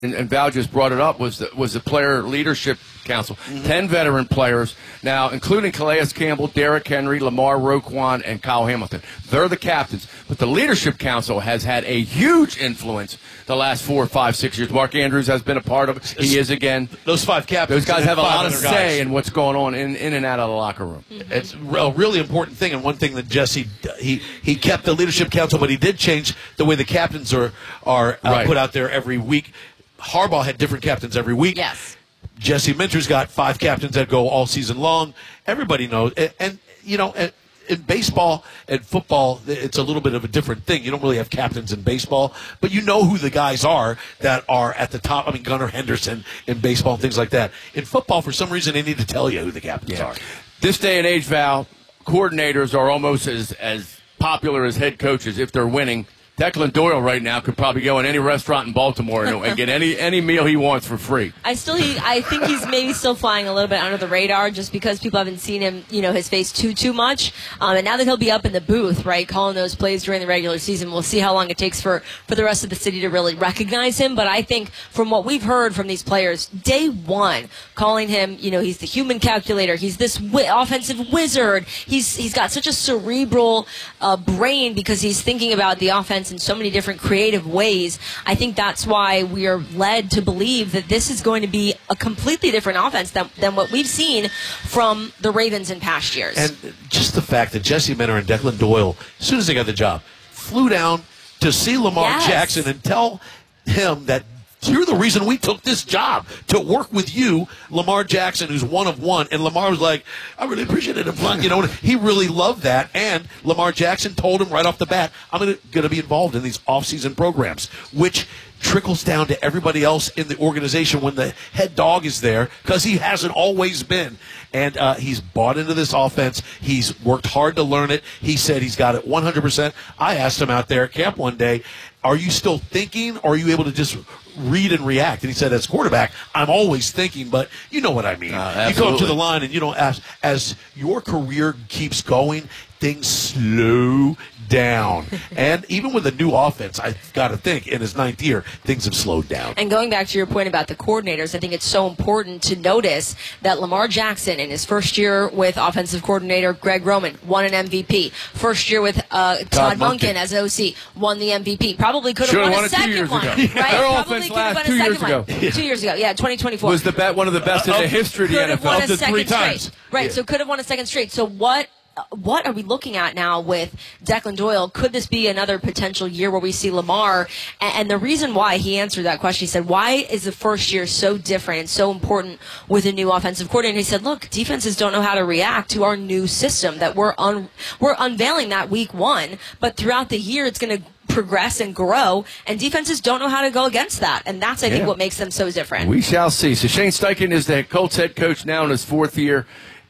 and Val just brought it up, was the Player Leadership Council. 10 veteran players, now including Calais Campbell, Derrick Henry, Lamar Roquan, and Kyle Hamilton. They're the captains. But the Leadership Council has had a huge influence the last 4, 5, 6 years. Mark Andrews has been a part of it. He is again. Those 5 captains. Those guys have a lot of say in what's going on in and out of the locker room. It's a really important thing, and one thing that Jesse, he kept the Leadership Council, but he did change the way the captains are right. put out there every week. Harbaugh had different captains every week. Yes. Jesse Minter's got 5 captains that go all season long. Everybody knows. And you know, in baseball and football, it's a little bit of a different thing. You don't really have captains in baseball, but you know who the guys are that are at the top. I mean, Gunnar Henderson in baseball and things like that. In football, for some reason, they need to tell you who the captains are. This day and age, Val, coordinators are almost as popular as head coaches if they're winning. Declan Doyle right now could probably go in any restaurant in Baltimore and get any meal he wants for free. I think he's maybe still flying a little bit under the radar just because people haven't seen him, his face too much. And now that he'll be up in the booth, right, calling those plays during the regular season, we'll see how long it takes for the rest of the city to really recognize him. But I think from what we've heard from these players, day one, calling him, he's the human calculator. He's this offensive wizard. He's got such a cerebral brain because he's thinking about the offense in so many different creative ways. I think that's why we are led to believe that this is going to be a completely different offense than what we've seen from the Ravens in past years. And just the fact that Jesse Minter and Declan Doyle, as soon as they got the job, flew down to see Lamar Jackson and tell him that you're the reason we took this job, to work with you, Lamar Jackson, who's one of one. And Lamar was like, I really appreciate it. He really loved that. And Lamar Jackson told him right off the bat, I'm going to be involved in these off-season programs, which trickles down to everybody else in the organization when the head dog is there, because he hasn't always been. And he's bought into this offense. He's worked hard to learn it. He said he's got it 100%. I asked him out there at camp one day, are you still thinking, or are you able to just read and react? And he said, as quarterback, I'm always thinking, but you know what I mean. You go up to the line and, as your career keeps going, things slow down. And even with a new offense, I've got to think, in his 9th year, things have slowed down. And going back to your point about the coordinators, I think it's so important to notice that Lamar Jackson, in his first year with offensive coordinator Greg Roman, won an MVP. First year with Todd Monken as OC, won the MVP. Probably could have won a second one. Right? Probably could have won a second one. 2 years ago. Yeah, 2024. Was one of the best in the history of the NFL. Could have won a second 3 times. straight. Right, so could have won a second straight. So what are we looking at now with Declan Doyle? Could this be another potential year where we see Lamar? And the reason why he answered that question, he said, why is the first year so different and so important with a new offensive coordinator? He said, look, defenses don't know how to react to our new system that we're unveiling that week 1, but throughout the year it's going to progress and grow, and defenses don't know how to go against that, and that's, I think, what makes them so different. We shall see. So Shane Steichen is the Colts head coach now in his 4th year,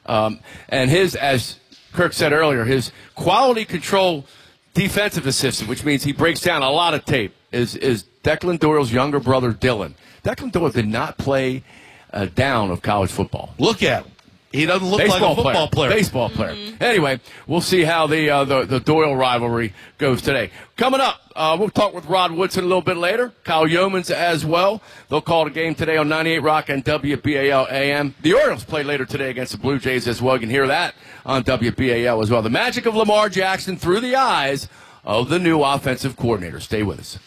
and his, as Kirk said earlier, his quality control defensive assistant, which means he breaks down a lot of tape, is Declan Doyle's younger brother, Dylan. Declan Doyle did not play a down of college football. Look at him. He doesn't look like a football player. Baseball player. Anyway, we'll see how the Doyle rivalry goes today. Coming up, we'll talk with Rod Woodson a little bit later. Kyle Yeomans as well. They'll call the game today on 98 Rock and WBAL AM. The Orioles play later today against the Blue Jays as well. You can hear that on WBAL as well. The magic of Lamar Jackson through the eyes of the new offensive coordinator. Stay with us.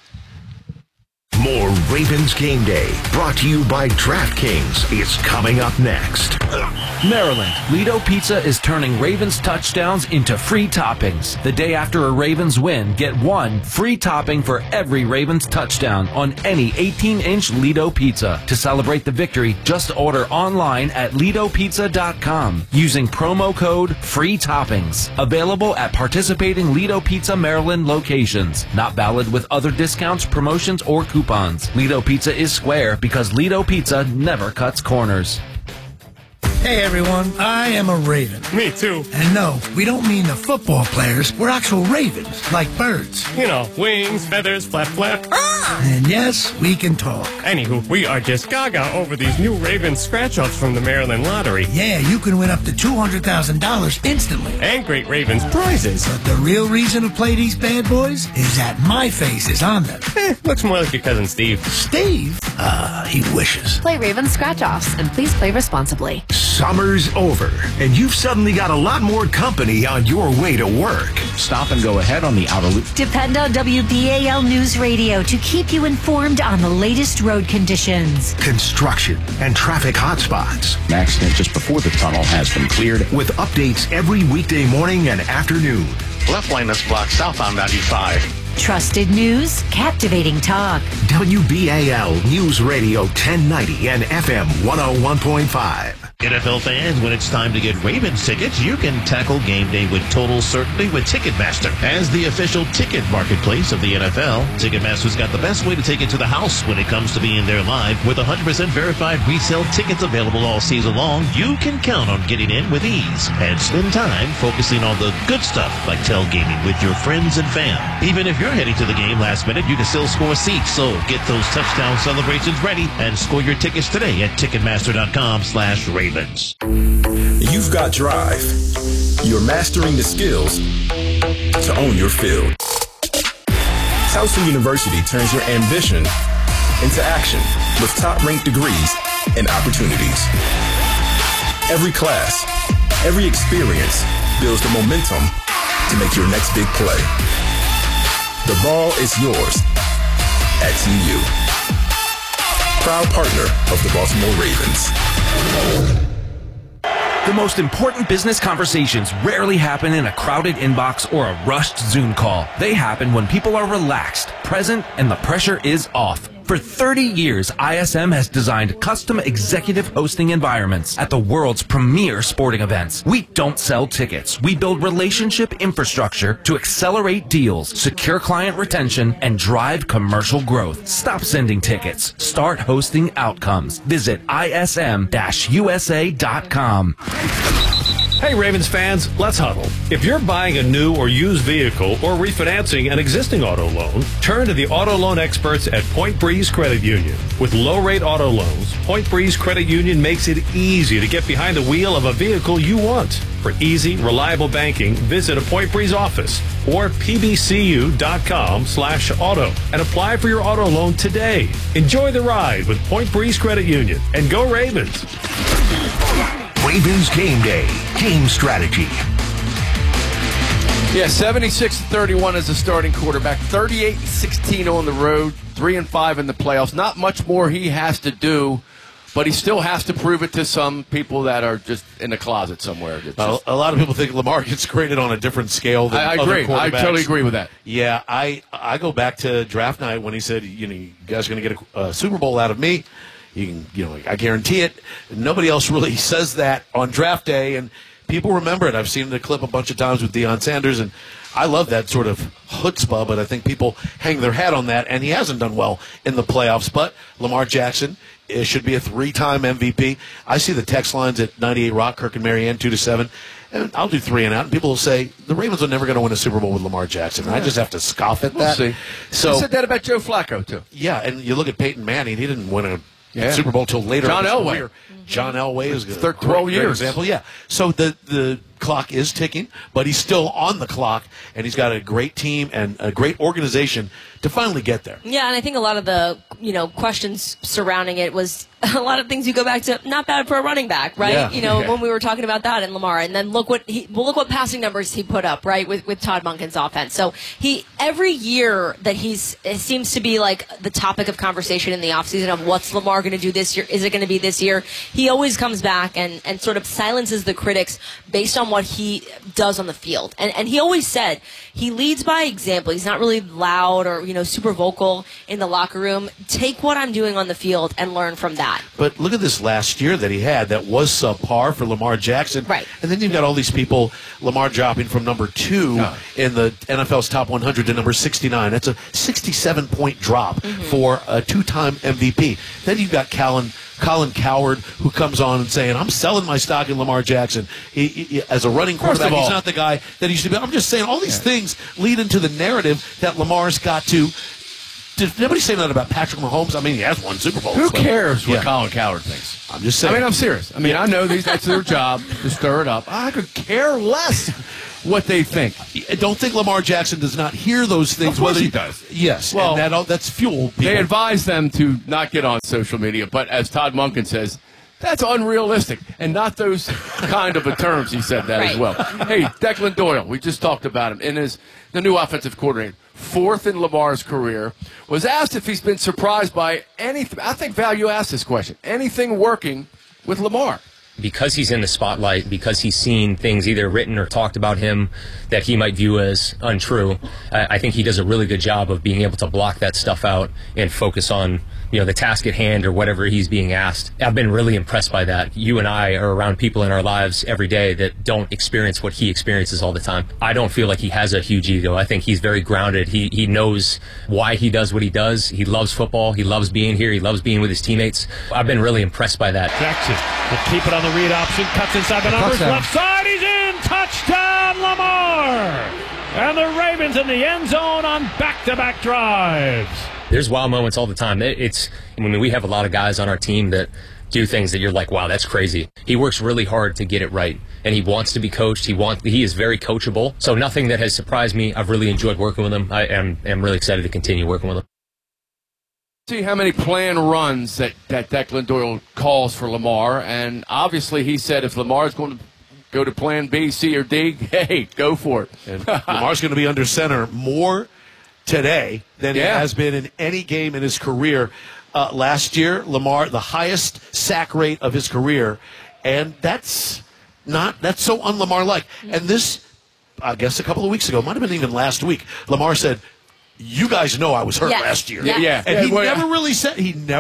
More Ravens Game Day, brought to you by DraftKings, is coming up next. Maryland, Lido Pizza is turning Ravens touchdowns into free toppings. The day after a Ravens win, get 1 free topping for every Ravens touchdown on any 18-inch Lido Pizza. To celebrate the victory, just order online at LidoPizza.com using promo code FREETOPPINGS. Available at participating Lido Pizza Maryland locations. Not valid with other discounts, promotions, or coupons. Lido Pizza is square because Lido Pizza never cuts corners. Hey everyone, I am a Raven. Me too. And no, we don't mean the football players. We're actual ravens, like birds. You know, wings, feathers, flap, flap. And yes, we can talk. Anywho, we are just gaga over these new Raven scratch-offs from the Maryland Lottery. Yeah, you can win up to $200,000 instantly. And great Ravens prizes. But the real reason to play these bad boys is that my face is on them. Looks more like your cousin Steve. Steve? He wishes. Play Raven scratch-offs, and please play responsibly. Summer's over, and you've suddenly got a lot more company on your way to work. Stop and go ahead on the outer loop. Depend on WBAL News Radio to keep you informed on the latest road conditions. Construction and traffic hotspots. An accident just before the tunnel has been cleared. With updates every weekday morning and afternoon. Left lane is blocked southbound 95. Trusted news, captivating talk. WBAL News Radio 1090 and FM 101.5. NFL fans, when it's time to get Ravens tickets, you can tackle game day with total certainty with Ticketmaster. As the official ticket marketplace of the NFL, Ticketmaster's got the best way to take it to the house when it comes to being there live. With 100% verified resale tickets available all season long, you can count on getting in with ease and spend time focusing on the good stuff like tailgating with your friends and fam. Even if you're heading to the game last minute, you can still score seats. So get those touchdown celebrations ready and score your tickets today at Ticketmaster.com/Ravens. You've got drive. You're mastering the skills to own your field. Towson University turns your ambition into action with top-ranked degrees and opportunities. Every class, every experience builds the momentum to make your next big play. The ball is yours at TU. Proud partner of the Baltimore Ravens. The most important business conversations rarely happen in a crowded inbox or a rushed Zoom call. They happen when people are relaxed, present, and the pressure is off. For 30 years, ISM has designed custom executive hosting environments at the world's premier sporting events. We don't sell tickets. We build relationship infrastructure to accelerate deals, secure client retention, and drive commercial growth. Stop sending tickets. Start hosting outcomes. Visit ism-usa.com. Hey Ravens fans, let's huddle. If you're buying a new or used vehicle or refinancing an existing auto loan, turn to the auto loan experts at Point Breeze Credit Union. With low-rate auto loans, Point Breeze Credit Union makes it easy to get behind the wheel of a vehicle you want. For easy, reliable banking, visit a Point Breeze office or pbcu.com/auto and apply for your auto loan today. Enjoy the ride with Point Breeze Credit Union, and go Ravens! Ravens Game Day. Game strategy. Yeah, 76-31 as a starting quarterback, 38-16 on the road, 3-5 in the playoffs. Not much more he has to do, but he still has to prove it to some people that are just in the closet somewhere. A lot of people think Lamar gets graded on a different scale than I other agree. quarterbacks. I totally agree with that. Yeah, I go back to draft night when he said, you guys are going to get a Super Bowl out of me. You can, I guarantee it. Nobody else really says that on draft day, and people remember it. I've seen the clip a bunch of times with Deion Sanders, and I love that sort of chutzpah, but I think people hang their hat on that, and he hasn't done well in the playoffs. But Lamar Jackson should be a 3-time MVP. I see the text lines at 98 Rock, Kirk and Marianne, 2-7. And I'll do 3 and out. And people will say, the Ravens are never going to win a Super Bowl with Lamar Jackson. And I just have to scoff at that. We'll see. So, you said that about Joe Flacco, too. Yeah, and you look at Peyton Manning, he didn't win a Super Bowl till later. John in his Elway. career. John Elway is a 12 years. example. Yeah. So the clock is ticking, but he's still on the clock, and he's got a great team and a great organization to finally get there. Yeah, and I think a lot of the questions surrounding it was a lot of things you go back to. Not bad for a running back, right? Yeah. When we were talking about that in Lamar, and then look what passing numbers he put up, right, with Todd Monken's offense. So every year that it seems to be like the topic of conversation in the offseason of what's Lamar going to do this year? Is it going to be this year? He always comes back and sort of silences the critics based on what he does on the field. And he always said he leads by example. He's not really loud or super vocal in the locker room. Take what I'm doing on the field and learn from that. But look at this last year that he had that was subpar for Lamar Jackson. Right. And then you've got all these people, Lamar dropping from number 2 in the NFL's top 100 to number 69. That's a 67-point drop for a 2-time MVP. Then you've got Callan Colin Cowherd, who comes on and saying, I'm selling my stock in Lamar Jackson. He, as a running quarterback, he's not the guy that he should be. I'm just saying all these things lead into the narrative that Lamar's got to. Did anybody say that about Patrick Mahomes? I mean, he has won Super Bowl. Who cares what Colin Cowherd thinks? I'm just saying. I mean, I'm serious. I mean, I know that's their job to stir it up. I could care less what they think. I don't think Lamar Jackson does not hear those things. Of course he does. Yes, well, and that's fuel. People. They advise them to not get on social media, but as Todd Monken says, that's unrealistic, and not those kind of terms. He said that as well. Hey, Declan Doyle, we just talked about him, the new offensive coordinator, 4th in Lamar's career, was asked if he's been surprised by anything. I think Val, you asked this question. Anything working with Lamar? Because he's in the spotlight, because he's seen things either written or talked about him that he might view as untrue, I think he does a really good job of being able to block that stuff out and focus on the task at hand or whatever he's being asked. I've been really impressed by that. You and I are around people in our lives every day that don't experience what he experiences all the time. I don't feel like he has a huge ego. I think he's very grounded. He knows why he does what he does. He loves football. He loves being here. He loves being with his teammates. I've been really impressed by that. Jackson will keep it on the read option. Cuts inside the numbers. Left side. He's in. Touchdown, Lamar. And the Ravens in the end zone on back-to-back drives. There's wow moments all the time. We have a lot of guys on our team that do things that you're like, wow, that's crazy. He works really hard to get it right, and he wants to be coached. He is very coachable. So nothing that has surprised me. I've really enjoyed working with him. I am really excited to continue working with him. See how many planned runs that Declan Doyle calls for Lamar, and obviously he said if Lamar's going to go to plan B, C, or D, hey, go for it. And Lamar's going to be under center more today than he has been in any game in his career. Last year, Lamar, the highest sack rate of his career, and that's so un-Lamar-like. And this, I guess a couple of weeks ago, might have been even last week, Lamar said, you guys know I was hurt last year. And he never really said,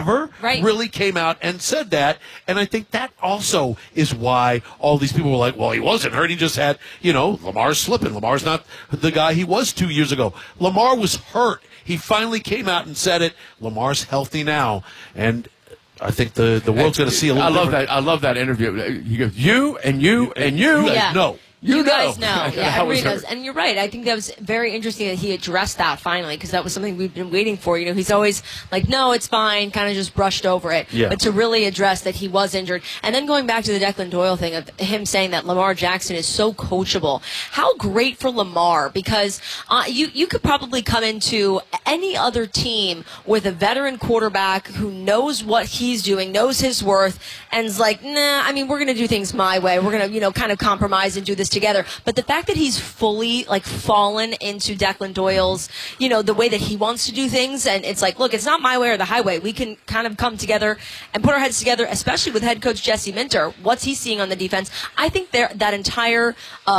really came out and said that. And I think that also is why all these people were like, well, he wasn't hurt. He just had, Lamar's slipping. Lamar's not the guy he was 2 years ago. Lamar was hurt. He finally came out and said it. Lamar's healthy now. And I think the world's going to see a little different. I love that interview. He goes, you and you and you. No. You guys know. Yeah, everybody does. And you're right. I think that was very interesting that he addressed that finally, because that was something we've been waiting for. He's always like, no, it's fine, kind of just brushed over it. Yeah. But to really address that he was injured. And then going back to the Declan Doyle thing of him saying that Lamar Jackson is so coachable. How great for Lamar, because you could probably come into any other team with a veteran quarterback who knows what he's doing, knows his worth, and is like, nah, I mean, we're going to do things my way. We're going to, kind of compromise and do this together. But the fact that he's fully fallen into Declan Doyle's, the way that he wants to do things, and it's like, look, it's not my way or the highway. We can kind of come together and put our heads together, especially with head coach Jesse Minter. What's he seeing on the defense? I think that entire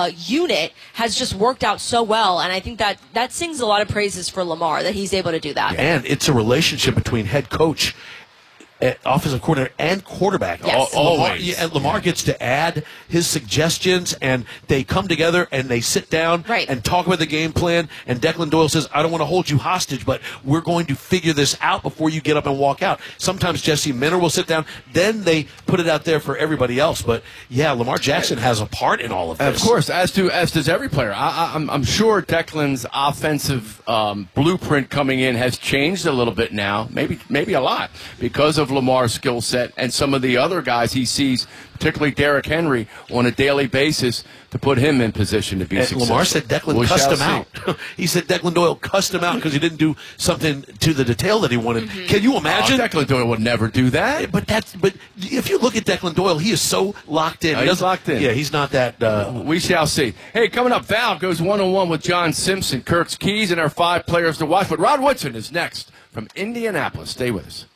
unit has just worked out so well, and I think that sings a lot of praises for Lamar that he's able to do that. And it's a relationship between head coach, offensive coordinator, and quarterback. Yes. Lamar gets to add his suggestions, and they come together and they sit down and talk about the game plan. And Declan Doyle says, I don't want to hold you hostage, but we're going to figure this out before you get up and walk out. Sometimes Jesse Minter will sit down, then they put it out there for everybody else. But yeah, Lamar Jackson has a part in all of this. Of course, as does every player. I'm sure Declan's offensive blueprint coming in has changed a little bit now, maybe a lot, because of Lamar's skill set and some of the other guys he sees, particularly Derrick Henry, on a daily basis to put him in position to be successful. Lamar said Declan cussed him out. He said Declan Doyle cussed him out because he didn't do something to the detail that he wanted. Mm-hmm. Can you imagine? Declan Doyle would never do that. But if you look at Declan Doyle, he is so locked in. He's locked in. Yeah, he's not that. We shall see. Hey, coming up, Val goes one-on-one with John Simpson, Kirk's Keys, and our 5 players to watch. But Rod Woodson is next from Indianapolis. Stay with us.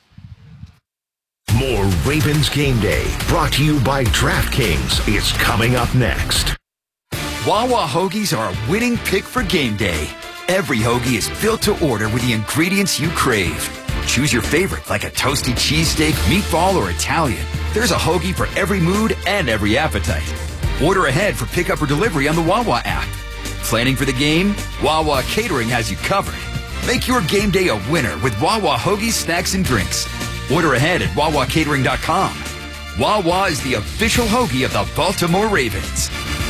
More Ravens Game Day, brought to you by DraftKings, is coming up next. Wawa Hoagies are a winning pick for game day. Every hoagie is built to order with the ingredients you crave. Choose your favorite, like a toasty cheesesteak, meatball, or Italian. There's a hoagie for every mood and every appetite. Order ahead for pickup or delivery on the Wawa app. Planning for the game? Wawa Catering has you covered. Make your game day a winner with Wawa Hoagies, snacks, and drinks. Order ahead at WawaCatering.com. Wawa is the official hoagie of the Baltimore Ravens.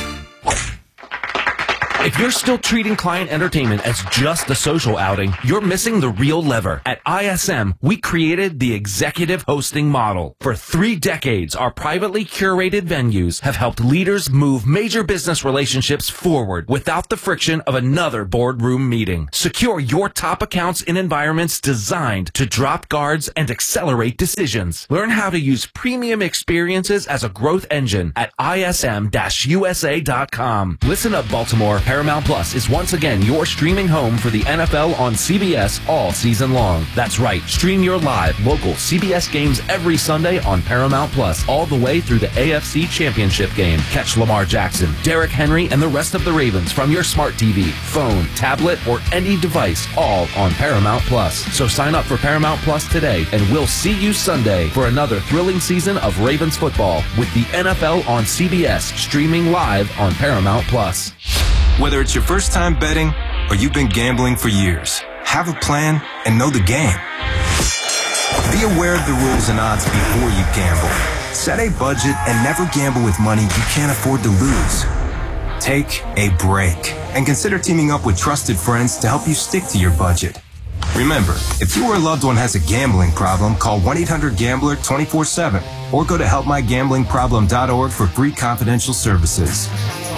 If you're still treating client entertainment as just a social outing, you're missing the real lever. At ISM, we created the executive hosting model. For 3 decades, our privately curated venues have helped leaders move major business relationships forward without the friction of another boardroom meeting. Secure your top accounts in environments designed to drop guards and accelerate decisions. Learn how to use premium experiences as a growth engine at ism-usa.com. Listen up, Baltimore. Paramount Plus is once again your streaming home for the NFL on CBS all season long. That's right, stream your live local CBS games every Sunday on Paramount Plus all the way through the AFC Championship game. Catch Lamar Jackson, Derrick Henry, and the rest of the Ravens from your smart TV, phone, tablet, or any device, all on Paramount Plus. So sign up for Paramount Plus today, and we'll see you Sunday for another thrilling season of Ravens football with the NFL on CBS, streaming live on Paramount Plus. Whether it's your first time betting or you've been gambling for years, have a plan and know the game. Be aware of the rules and odds before you gamble. Set a budget and never gamble with money you can't afford to lose. Take a break and consider teaming up with trusted friends to help you stick to your budget. Remember, if you or a loved one has a gambling problem, call 1-800-GAMBLER 24/7 or go to helpmygamblingproblem.org for free confidential services.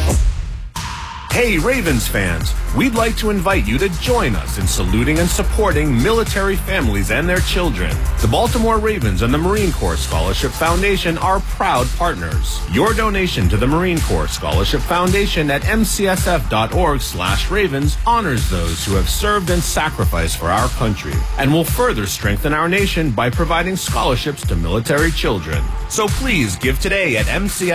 Hey Ravens fans, we'd like to invite you to join us in saluting and supporting military families and their children. The Baltimore Ravens and the Marine Corps Scholarship Foundation are proud partners. Your donation to the Marine Corps Scholarship Foundation at mcsf.org/ravens honors those who have served and sacrificed for our country and will further strengthen our nation by providing scholarships to military children. So please give today at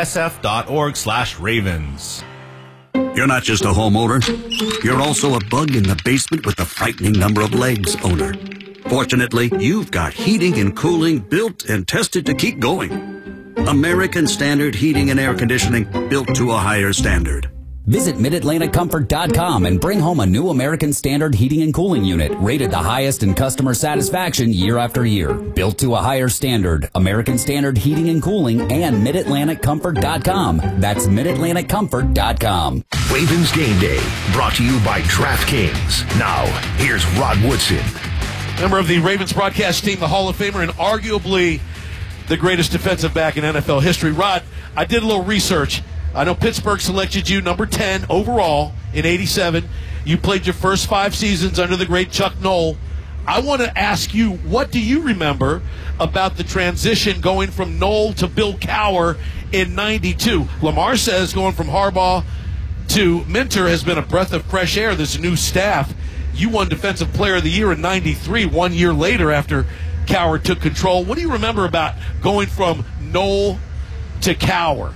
mcsf.org/ravens. You're not just a homeowner. You're also a bug in the basement with a frightening number of legs owner. Fortunately, you've got heating and cooling built and tested to keep going. American Standard Heating and Air Conditioning, built to a higher standard. Visit MidAtlanticComfort.com and bring home a new American Standard heating and cooling unit, rated the highest in customer satisfaction year after year. Built to a higher standard, American Standard Heating and Cooling and MidAtlanticComfort.com. That's MidAtlanticComfort.com. Ravens Game Day, brought to you by DraftKings. Now, here's Rod Woodson. Member of the Ravens broadcast team, the Hall of Famer, and arguably the greatest defensive back in NFL history. Rod, I did a little research. I know Pittsburgh selected you number 10 overall in '87. You played your first 5 seasons under the great Chuck Noll. I want to ask you, what do you remember about the transition going from Noll to Bill Cowher in '92? Lamar says going from Harbaugh to Minter has been a breath of fresh air, this new staff. You won Defensive Player of the Year in '93, 1 year later after Cowher took control. What do you remember about going from Noll to Cowher?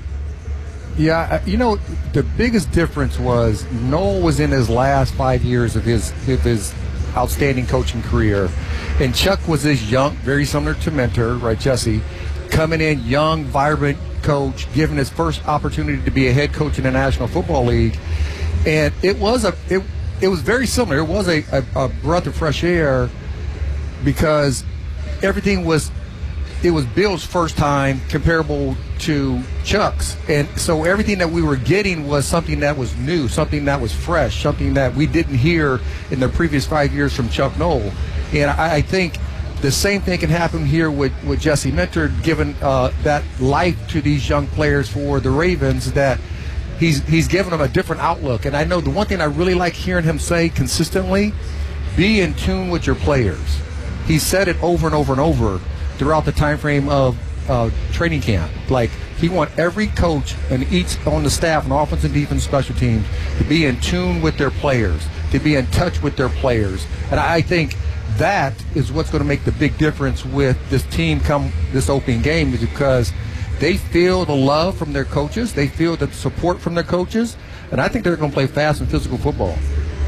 Yeah, you know, the biggest difference was Noll was in his last 5 years of his outstanding coaching career, and Chuck was this young, very similar to Minter, right, Jesse, coming in, young, vibrant coach, given his first opportunity to be a head coach in the National Football League, and it was very similar. It was a breath of fresh air because everything was. It was Bill's first time comparable to Chuck's. And so everything that we were getting was something that was new, something that was fresh, something that we didn't hear in the previous 5 years from Chuck Noll. And I think the same thing can happen here with Jesse Minter, given that life to these young players for the Ravens, that he's given them a different outlook. And I know the one thing I really like hearing him say consistently, be in tune with your players. He said it over and over and over throughout the time frame of training camp. Like, he wants every coach and each on the staff, on offense and defense, special teams, to be in tune with their players, to be in touch with their players. And I think that is what's going to make the big difference with this team come this opening game, is because they feel the love from their coaches, they feel the support from their coaches, and I think they're going to play fast and physical football.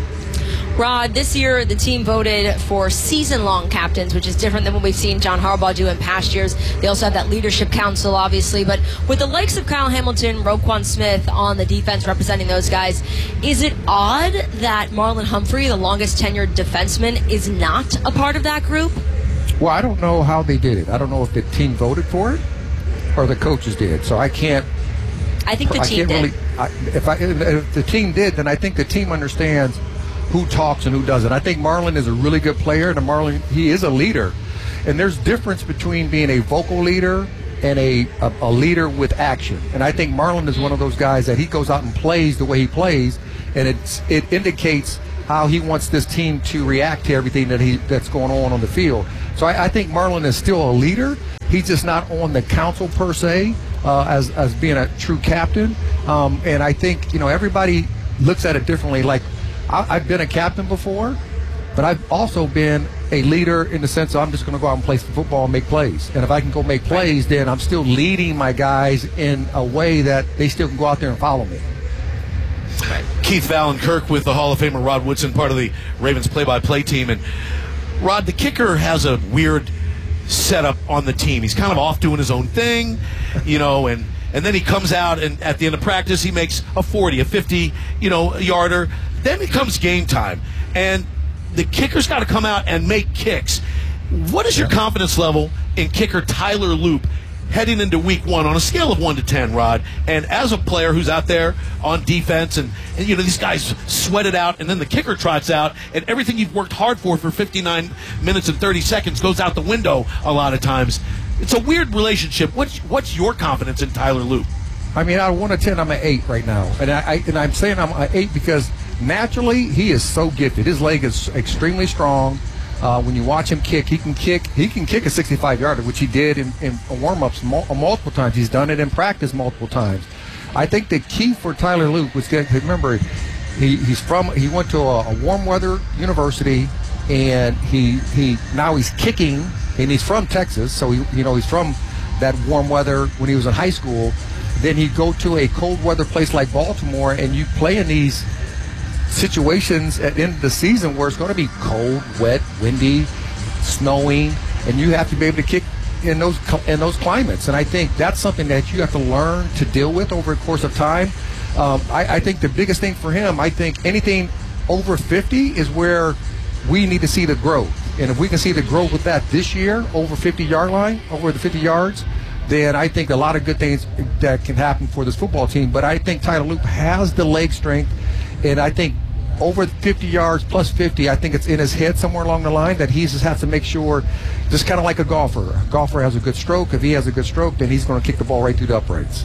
Rod, this year the team voted for season-long captains, which is different than what we've seen John Harbaugh do in past years. They also have that leadership council, obviously. But with the likes of Kyle Hamilton, Roquan Smith on the defense representing those guys, is it odd that Marlon Humphrey, the longest-tenured defenseman, is not a part of that group? Well, I don't know how they did it. I don't know if the team voted for it or the coaches did. So I can't. I think the team did. If the team did, then I think the team understands who talks and who doesn't. I think Marlon is a really good player, and Marlon, he is a leader. And there's difference between being a vocal leader and a leader with action. And I think Marlon is one of those guys that he goes out and plays the way he plays, and it indicates how he wants this team to react to everything that's going on the field. So I think Marlon is still a leader. He's just not on the council per se as being a true captain. And I think, everybody looks at it differently. Like, I've been a captain before, but I've also been a leader in the sense of I'm just going to go out and play some football and make plays. And if I can go make plays, then I'm still leading my guys in a way that they still can go out there and follow me. Keith Vallenkirk with the Hall of Famer Rod Woodson, part of the Ravens play-by-play team. And Rod, the kicker has a weird setup on the team. He's kind of off doing his own thing, and then he comes out and at the end of practice he makes a 40, a 50, yarder. Then it comes game time, and the kicker's got to come out and make kicks. What is your confidence level in kicker Tyler Loop heading into week 1 on a scale of 1 to 10, Rod? And as a player who's out there on defense and these guys sweat it out, and then the kicker trots out, and everything you've worked hard for 59 minutes and 30 seconds goes out the window a lot of times. It's a weird relationship. What's your confidence in Tyler Loop? I mean, out of 1 to 10, I'm an 8 right now. And I'm saying I'm an 8 because naturally he is so gifted. His leg is extremely strong. When you watch him kick, he can kick a 65-yarder, which he did in warm-ups multiple times. He's done it in practice multiple times. I think the key for Tyler Loop was to remember he went to a warm weather university, and now he's kicking, and he's from Texas, so he's from that warm weather when he was in high school. Then he'd go to a cold weather place like Baltimore, and you play in these situations at the end of the season where it's going to be cold, wet, windy, snowing, and you have to be able to kick in those climates. And I think that's something that you have to learn to deal with over the course of time. I think the biggest thing for him, I think anything over 50 is where we need to see the growth. And if we can see the growth with that this year, over 50-yard line, over the 50 yards, then I think a lot of good things that can happen for this football team. But I think Tyler Loop has the leg strength, and I think over 50 yards plus 50, I think it's in his head somewhere along the line that he just has to make sure, just kind of like a golfer. A golfer has a good stroke. If he has a good stroke, then he's going to kick the ball right through the uprights.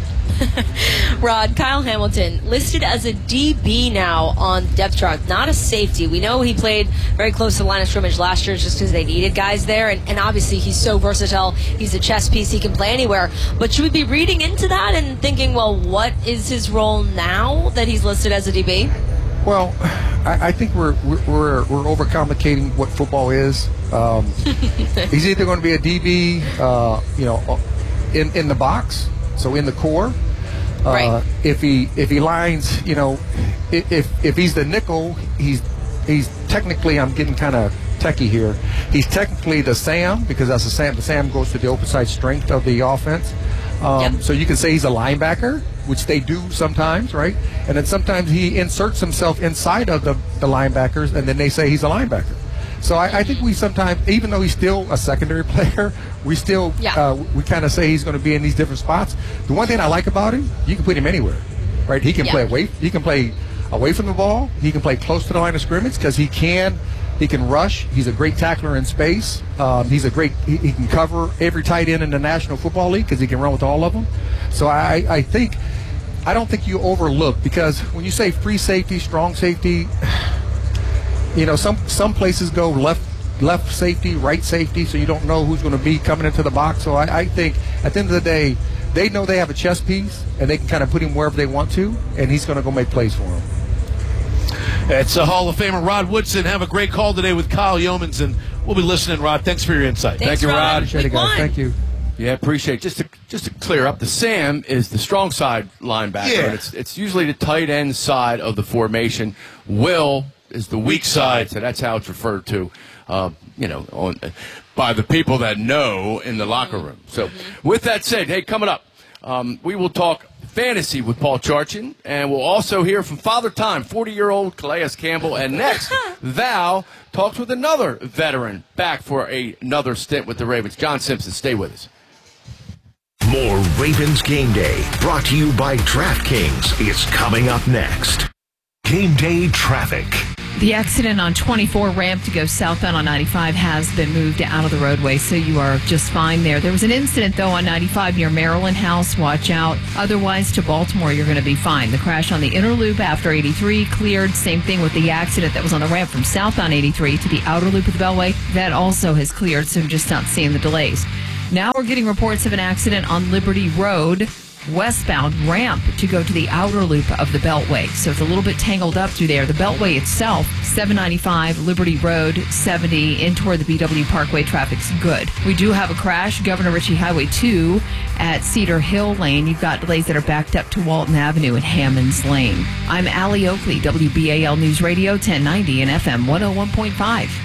Rod, Kyle Hamilton listed as a DB now on depth chart, not a safety. We know he played very close to the line of scrimmage last year just because they needed guys there, and obviously he's so versatile. He's a chess piece. He can play anywhere. But should we be reading into that and thinking, well, what is his role now that he's listed as a DB? Well, I think we're overcomplicating what football is. He's either going to be a DB, in the box, so in the core. Right. If he lines, if he's the nickel, he's technically, I'm getting kind of techie here. He's technically the Sam, because that's the Sam. The Sam goes to the open side strength of the offense. So you can say he's a linebacker, which they do sometimes, right? And then sometimes he inserts himself inside of the linebackers, and then they say he's a linebacker. So I think we sometimes, even though he's still a secondary player, we still we kind of say he's going to be in these different spots. The one thing I like about him, you can put him anywhere, right? He can play away. He can play away from the ball. He can play close to the line of scrimmage because he can rush. He's a great tackler in space. He can cover every tight end in the National Football League because he can run with all of them. So I don't think you overlook, because when you say free safety, strong safety, some places go left safety, right safety, so you don't know who's going to be coming into the box. So I think at the end of the day, they know they have a chess piece, and they can kind of put him wherever they want to, and he's going to go make plays for them. It's a Hall of Famer, Rod Woodson. Have a great call today with Kyle Yeomans, and we'll be listening, Rod. Thanks for your insight. Thank you, Rod. Appreciate it, guys. Thank you. Yeah, appreciate it. Just to clear up, the Sam is the strong side linebacker. Yeah. And it's usually the tight end side of the formation. Will is the weak side, so that's how it's referred to, by the people that know in the locker room. So with that said, hey, coming up, we will talk fantasy with Paul Charchin. And we'll also hear from Father Time, 40-year-old Calais Campbell. And next, Val talks with another veteran back for another stint with the Ravens. John Simpson, stay with us. More Ravens Game Day, brought to you by DraftKings, is coming up next. Game Day traffic. The accident on 24 ramp to go southbound on 95 has been moved out of the roadway, so you are just fine there. There was an incident, though, on 95 near Maryland House. Watch out. Otherwise, to Baltimore, you're going to be fine. The crash on the inner loop after 83 cleared. Same thing with the accident that was on the ramp from southbound 83 to the outer loop of the Beltway. That also has cleared, so I'm just not seeing the delays. Now we're getting reports of an accident on Liberty Road, westbound ramp to go to the outer loop of the Beltway. So it's a little bit tangled up through there. The Beltway itself, 795, Liberty Road, 70, in toward the BW Parkway. Traffic's good. We do have a crash, Governor Ritchie Highway 2 at Cedar Hill Lane. You've got delays that are backed up to Walton Avenue and Hammonds Lane. I'm Allie Oakley, WBAL News Radio 1090 and FM 101.5.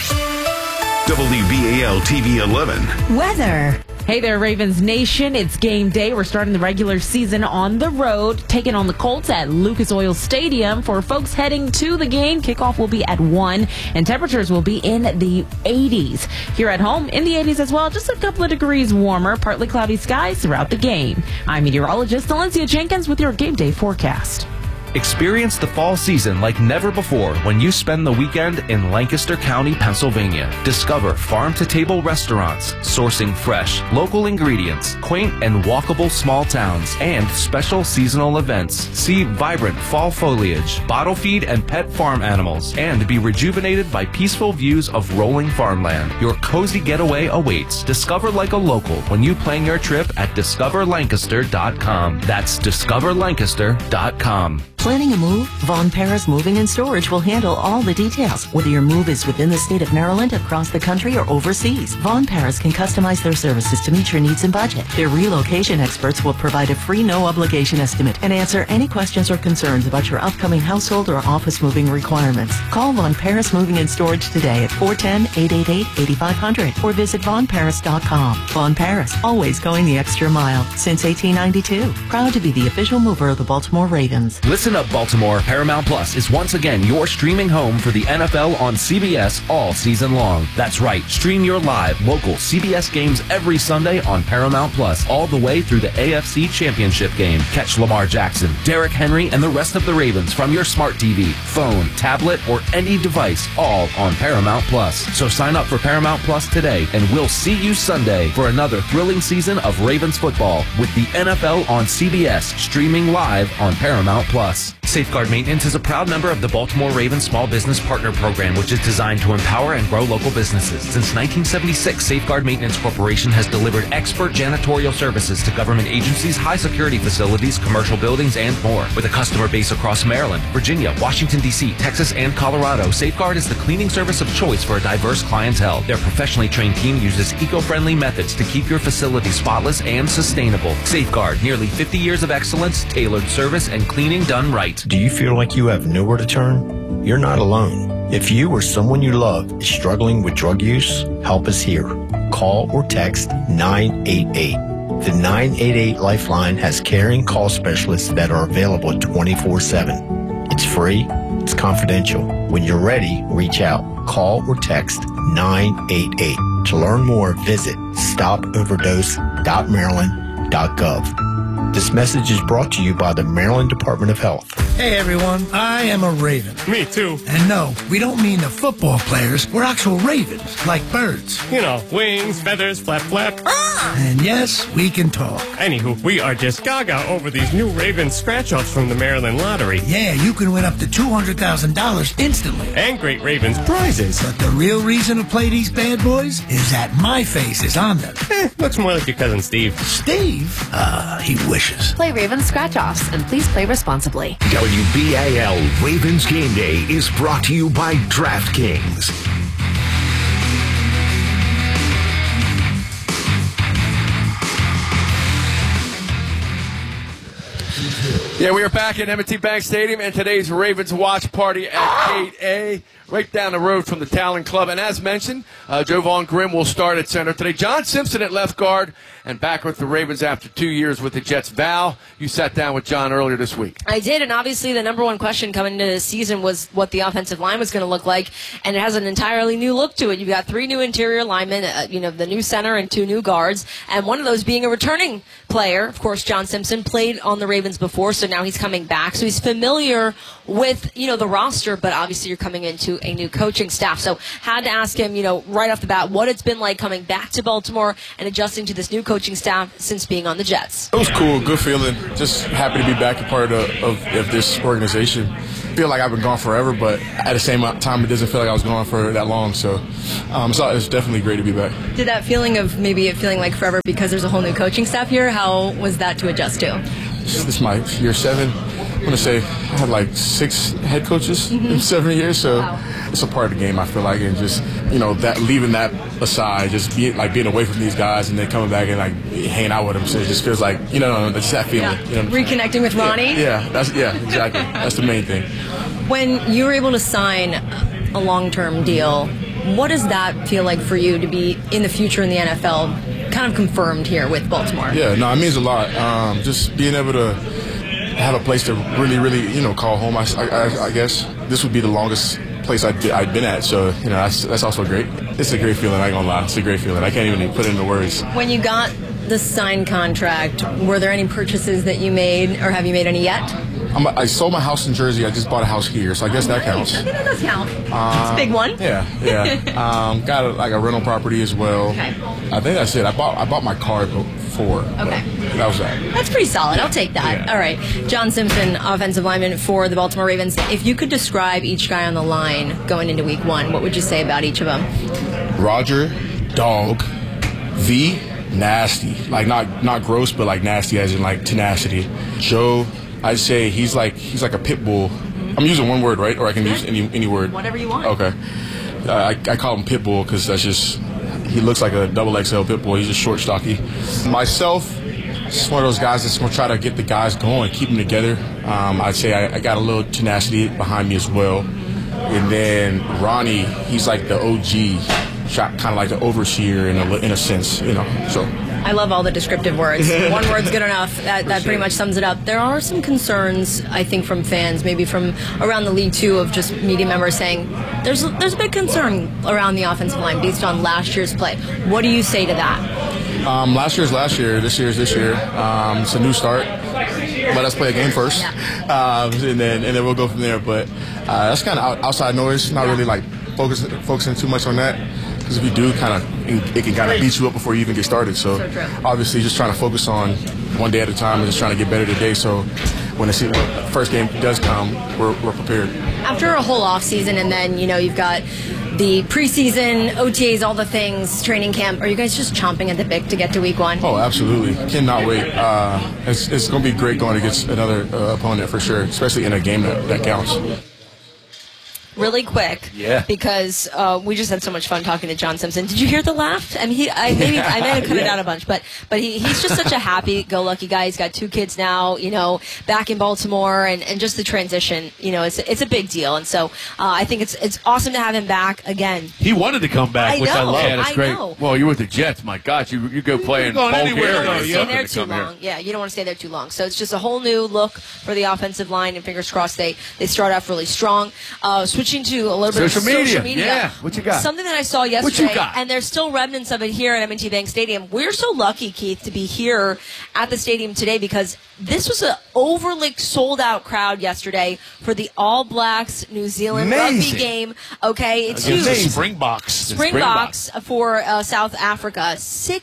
WBAL TV 11. Weather. Hey there, Ravens Nation. It's game day. We're starting the regular season on the road, taking on the Colts at Lucas Oil Stadium. For folks heading to the game, kickoff will be at 1, and temperatures will be in the 80s. Here at home, in the 80s as well, just a couple of degrees warmer, partly cloudy skies throughout the game. I'm meteorologist Valencia Jenkins with your game day forecast. Experience the fall season like never before when you spend the weekend in Lancaster County, Pennsylvania. Discover farm-to-table restaurants, sourcing fresh, local ingredients, quaint and walkable small towns, and special seasonal events. See vibrant fall foliage, bottle feed and pet farm animals, and be rejuvenated by peaceful views of rolling farmland. Your cozy getaway awaits. Discover like a local when you plan your trip at discoverlancaster.com. That's discoverlancaster.com. Planning a move? Von Paris Moving and Storage will handle all the details. Whether your move is within the state of Maryland, across the country, or overseas, Von Paris can customize their services to meet your needs and budget. Their relocation experts will provide a free no-obligation estimate and answer any questions or concerns about your upcoming household or office moving requirements. Call Von Paris Moving and Storage today at 410-888-8500 or visit vonparis.com. Von Paris, always going the extra mile since 1892. Proud to be the official mover of the Baltimore Ravens. Listen up, Baltimore. Paramount Plus is once again your streaming home for the NFL on CBS all season long. That's right. Stream your live, local CBS games every Sunday on Paramount Plus, all the way through the AFC Championship game. Catch Lamar Jackson, Derrick Henry, and the rest of the Ravens from your smart TV, phone, tablet, or any device, all on Paramount Plus. So sign up for Paramount Plus today, and we'll see you Sunday for another thrilling season of Ravens football with the NFL on CBS, streaming live on Paramount Plus. Safeguard Maintenance is a proud member of the Baltimore Ravens Small Business Partner Program, which is designed to empower and grow local businesses. Since 1976, Safeguard Maintenance Corporation has delivered expert janitorial services to government agencies, high-security facilities, commercial buildings, and more. With a customer base across Maryland, Virginia, Washington, D.C., Texas, and Colorado, Safeguard is the cleaning service of choice for a diverse clientele. Their professionally trained team uses eco-friendly methods to keep your facility spotless and sustainable. Safeguard, nearly 50 years of excellence, tailored service, and cleaning done right. Do you feel like you have nowhere to turn? You're not alone. If you or someone you love is struggling with drug use, help is here. Call or text 988. The 988 Lifeline has caring call specialists that are available 24/7. It's free. It's confidential. When you're ready, reach out. Call or text 988. To learn more, visit stopoverdose.maryland.gov. This message is brought to you by the Maryland Department of Health. Hey everyone, I am a Raven. Me too. And no, we don't mean the football players. We're actual ravens, like birds. You know, wings, feathers, flap, flap. And yes, we can talk. Anywho, we are just gaga over these new Ravens scratch-offs from the Maryland Lottery. Yeah, you can win up to $200,000 instantly. And great Ravens prizes. But the real reason to play these bad boys is that my face is on them. Looks more like your cousin Steve. Steve? He wishes. Play Ravens Scratch-Offs and please play responsibly. WBAL Ravens Game Day is brought to you by DraftKings. Yeah, we are back at M&T Bank Stadium, and today's Ravens watch party at Gate A, right down the road from the Talon Club. And as mentioned, Jovan Grimm will start at center today. John Simpson at left guard, and back with the Ravens after 2 years with the Jets. Val, you sat down with John earlier this week. I did, and obviously the number one question coming into the season was what the offensive line was going to look like, and it has an entirely new look to it. You've got 3 new interior linemen, the new center and 2 new guards, and one of those being a returning player. Of course, John Simpson played on the Ravens before, so now he's coming back. So he's familiar with, the roster, but obviously you're coming into a new coaching staff. So had to ask him, right off the bat, what it's been like coming back to Baltimore and adjusting to this new coaching staff since being on the Jets. It was cool, good feeling. Just happy to be back a part of this organization. I feel like I've been gone forever, but at the same time, it doesn't feel like I was gone for that long. So it's definitely great to be back. Did that feeling of maybe it feeling like forever because there's a whole new coaching staff here, how was that to adjust to? This is my year 7. I'm going to say I had like 6 head coaches in 7 years, so it's a part of the game, I feel like, and just, that leaving that aside, just being away from these guys and then coming back and hanging out with them, so it just feels like, it's that feeling. Yeah. Reconnecting with Ronnie? Yeah, exactly. That's the main thing. When you were able to sign a long-term deal, what does that feel like for you to be in the future in the NFL kind of confirmed here with Baltimore? Yeah, no, it means a lot. Just being able to have a place to really, call home. I guess this would be the longest place I'd been at, so that's also great. It's a great feeling. I ain't gonna lie, it's a great feeling. I can't even put it into words. When you got the signed contract, were there any purchases that you made, or have you made any yet? I sold my house in Jersey. I just bought a house here, so I guess that counts. I think that does count. It's a big one. Yeah. Got a rental property as well. Okay. I think that's it. I bought my car before. Okay. That was that. That's pretty solid. I'll take that. Yeah. All right. John Simpson, offensive lineman for the Baltimore Ravens. If you could describe each guy on the line going into week 1, what would you say about each of them? Roger, dog. V, nasty. Not gross, but nasty as in tenacity. Joe, I'd say he's like a pit bull. I'm using one word, right? Or I can use any word. Whatever you want. Okay. I call him pit bull because that's just, he looks like a XXL pit bull. He's just short, stocky. Myself, just one of those guys that's going to try to get the guys going, keep them together. I'd say I got a little tenacity behind me as well. And then Ronnie, he's like the OG, kind of like the overseer in a sense, so. I love all the descriptive words. One word's good enough. That pretty much sums it up. There are some concerns, I think, from fans, maybe from around the league, too, of just media members saying there's a big concern around the offensive line based on last year's play. What do you say to that? Last year's last year. This year's this year. It's a new start. Let us play a game first, and then we'll go from there. But that's kind of outside noise. Not really focusing too much on that. Because if you do, it can kind of beat you up before you even get started. So obviously, just trying to focus on one day at a time and just trying to get better today. So when the first game does come, we're prepared. After a whole off season, and then you've got the preseason, OTAs, all the things, training camp. Are you guys just chomping at the bit to get to week 1? Oh, absolutely! Cannot wait. It's going to be great going against another opponent for sure, especially in a game that counts. Really quick, because we just had so much fun talking to John Simpson. Did you hear the laugh? I mean, I may have cut it out a bunch, but he's just such a happy-go-lucky guy. He's got 2 kids now, back in Baltimore, and just the transition, it's a big deal. And so I think it's awesome to have him back again. He wanted to come back, which I love. Yeah, that's great. Know. Well, you're with the Jets. My gosh, you go play in Bulgaria. You don't want to stay there too long. Yeah, you don't want to stay there too long. So it's just a whole new look for the offensive line, and fingers crossed they start off really strong. Switching to a little bit of social media. Yeah, what you got? Something that I saw yesterday, and there's still remnants of it here at M&T Bank Stadium. We're so lucky, Keith, to be here at the stadium today because this was an overly sold-out crowd yesterday for the All Blacks New Zealand rugby game. Okay, it's huge. Springboks for South Africa.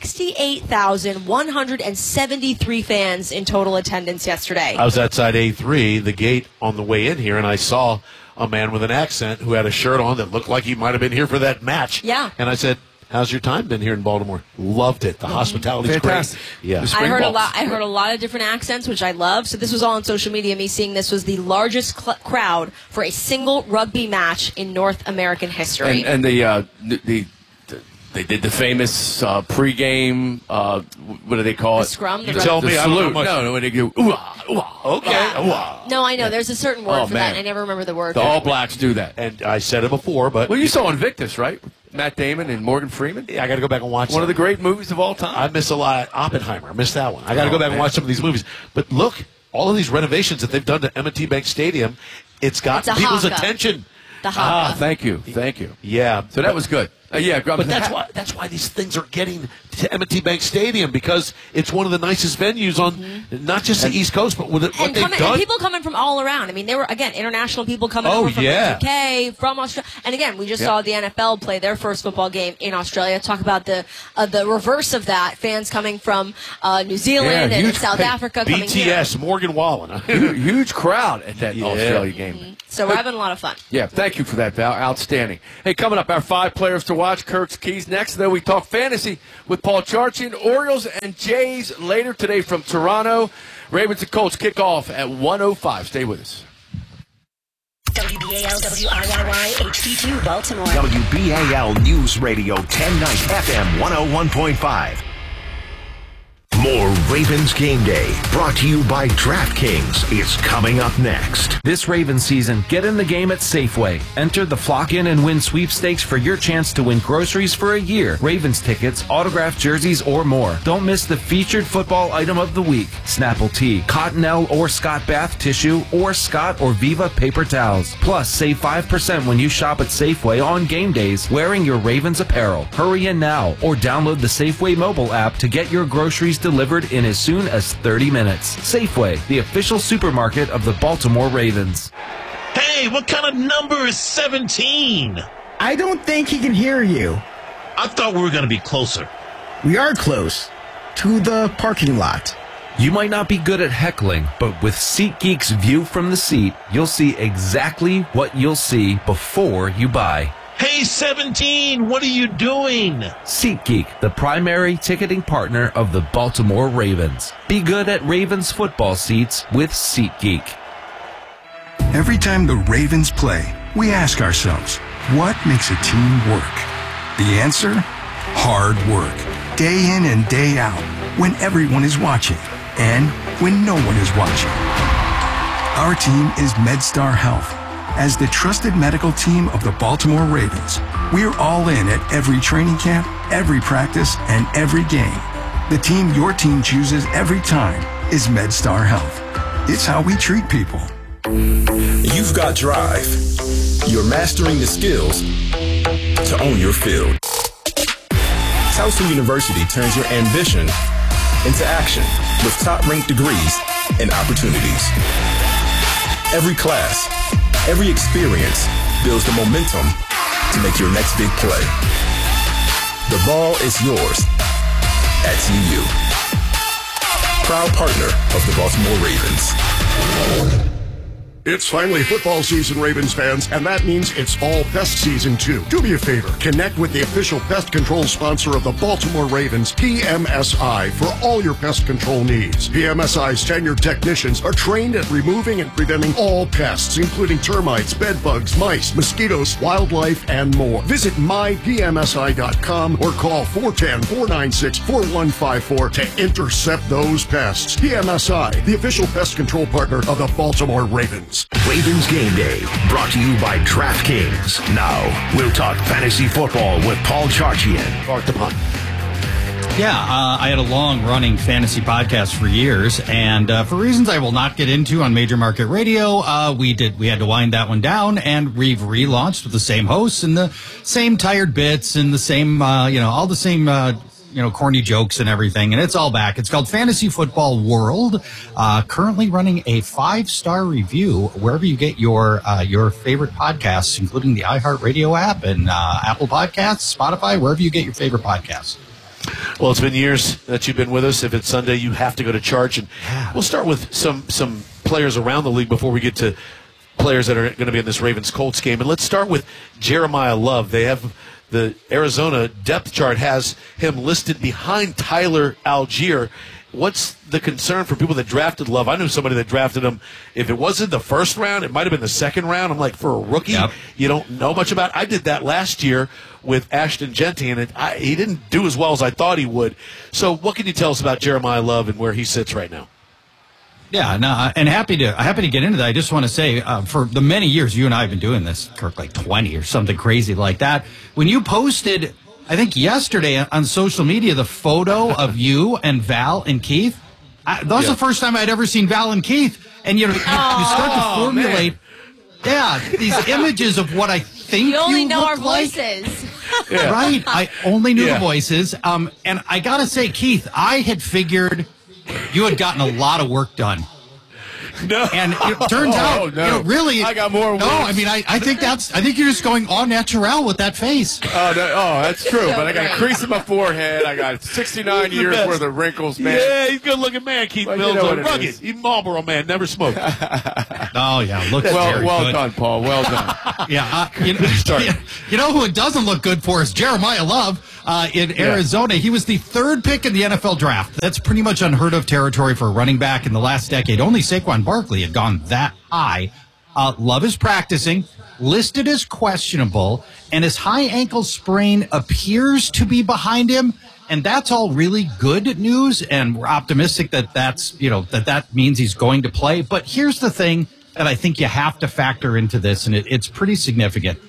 68,173 fans in total attendance yesterday. I was outside A3, the gate, on the way in here, and I saw a man with an accent who had a shirt on that looked like he might have been here for that match. Yeah. And I said, how's your time been here in Baltimore? Loved it. The hospitality's fantastic. Great. Yeah. I heard a lot of different accents, which I love. So this was all on social media. Me seeing this was the largest crowd for a single rugby match in North American history. And the They did the famous pregame, what do they call it? The scrum? You tell me, I don't know much. No, when they go, ooh-ah, ooh-ah. Okay. Ooh-ah. No, I know. There's a certain word for man. that. I never remember the word. The All Blacks do that. And I said it before, but... Well, you saw Invictus, right? Matt Damon and Morgan Freeman. Yeah, I got to go back and watch one of the great movies of all time. I miss a lot. Oppenheimer. I missed that one. I got to go back and watch some of these movies. But look, all of these renovations that they've done to M&T Bank Stadium, it's got people's attention. The Haka. Thank you. Yeah. So that was good. Yeah, but that's why these things are getting to M&T Bank Stadium, because it's one of the nicest venues on not just the East Coast, but with what they've done. And people coming from all around. I mean, they were, again, international people coming over from the UK, from Australia. And again, we just saw the NFL play their first football game in Australia. Talk about the reverse of that. Fans coming from New Zealand and South Africa coming here. BTS, Morgan Wallen. Huge crowd at that Australia game. So we're having a lot of fun. Yeah, thank you for that, Val. Outstanding. Hey, coming up, our 5 players to watch. Kirk's Keys next. Then we talk fantasy with Paul Charchian. Orioles and Jays later today from Toronto. Ravens and Colts kick off at 1:05. Stay with us. WBAL WIYY HD2 Baltimore. WBAL News Radio 1090 FM 101.5. More Ravens Game Day, brought to you by DraftKings, is coming up next. This Ravens season, get in the game at Safeway. Enter the Flock In and Win sweepstakes for your chance to win groceries for a year, Ravens tickets, autographed jerseys, or more. Don't miss the featured football item of the week: Snapple Tea, Cottonelle or Scott bath tissue, or Scott or Viva paper towels. Plus, save 5% when you shop at Safeway on game days wearing your Ravens apparel. Hurry in now or download the Safeway mobile app to get your groceries delivered in as soon as 30 minutes. Safeway, the official supermarket of the Baltimore Ravens. Hey, what kind of number is 17? I don't think he can hear you. I thought we were going to be closer. We are close to the parking lot. You might not be good at heckling, but with SeatGeek's view from the seat, you'll see exactly what you'll see before you buy. Hey, 17, what are you doing? SeatGeek, the primary ticketing partner of the Baltimore Ravens. Be good at Ravens football seats with SeatGeek. Every time the Ravens play, we ask ourselves, what makes a team work? The answer? Hard work. Day in and day out, when everyone is watching and when no one is watching. Our team is MedStar Health. As the trusted medical team of the Baltimore Ravens, we're all in at every training camp, every practice, and every game. The team your team chooses every time is MedStar Health. It's how we treat people. You've got drive. You're mastering the skills to own your field. Towson University turns your ambition into action with top-ranked degrees and opportunities. Every class, every experience builds the momentum to make your next big play. The ball is yours at TU. Proud partner of the Baltimore Ravens. It's finally football season, Ravens fans, and that means it's all pest season too. Do me a favor, connect with the official pest control sponsor of the Baltimore Ravens, PMSI, for all your pest control needs. PMSI's tenured technicians are trained at removing and preventing all pests, including termites, bed bugs, mice, mosquitoes, wildlife, and more. Visit mypmsi.com or call 410-496-4154 to intercept those pests. PMSI, the official pest control partner of the Baltimore Ravens. Ravens Game Day, brought to you by DraftKings. Now, we'll talk fantasy football with Paul Charchian. Mark the punt. Yeah, I had a long-running fantasy podcast for years, and for reasons I will not get into on Major Market Radio, we had to wind that one down, and we've relaunched with the same hosts and the same tired bits and the same, all the same corny jokes and everything, and it's all back. It's called Fantasy Football World, currently running a 5-star review wherever you get your favorite podcasts, including the iHeartRadio app and Apple Podcasts, Spotify, wherever you get your favorite podcasts. Well, it's been years that you've been with us. If it's Sunday, you have to go to church, and we'll start with some players around the league before we get to players that are going to be in this Ravens-Colts game. And let's start with Jeremiah Love. They have the Arizona depth chart has him listed behind Tyler Algier. what's the concern for people that drafted Love? I knew somebody that drafted him. If it wasn't the first round, it might have been the second round. I'm like, for a rookie, you don't know much about. I did that last year with Ashton Genty, and he didn't do as well as I thought he would. So what can you tell us about Jeremiah Love and where he sits right now? Yeah, no, and happy to get into that. I just want to say, for the many years you and I have been doing this, Kirk, like 20 or something crazy like that, when you posted, I think yesterday on social media, the photo of you and Val and Keith, that was the first time I'd ever seen Val and Keith. And you start to formulate, these images of what I think you only know look our like. voices. Right. I only knew the voices. And I got to say, Keith, I had figured you had gotten a lot of work done. No. And it turns out, really. I got more work. No, I mean, I think you're just going au naturel with that face. That's true. But I got a crease in my forehead. I got 69 years worth of wrinkles, man. Yeah, he's a good-looking man, Keith Mills. Rugged. He's Marlboro man, never smoked. Oh, yeah. Looks very well good. done, Paul. Well done. You know who it doesn't look good for is Jeremiah Love in Arizona. He was the third pick in the NFL draft. That's pretty much unheard of territory for a running back in the last decade. Only Saquon Barkley had gone that high. Love is practicing, listed as questionable, and his high ankle sprain appears to be behind him. And that's all really good news, and we're optimistic that that means he's going to play. But here's the thing that I think you have to factor into this, and it's pretty significant.